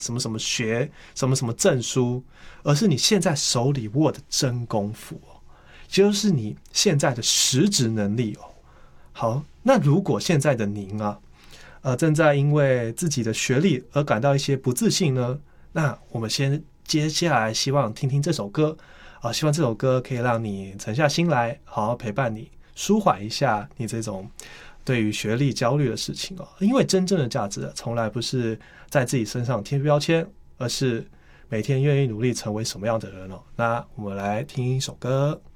什么什么学什么什么证书，而是你现在手里握的真功夫就是你现在的实质能力好，那如果现在的您正在因为自己的学历而感到一些不自信呢，那我们接下来希望听听这首歌希望这首歌可以让你沉下心来，好好陪伴你，舒缓一下你这种对于学历焦虑的事情因为真正的价值从来不是在自己身上贴标签，而是每天愿意努力成为什么样的人那我们来听一首歌。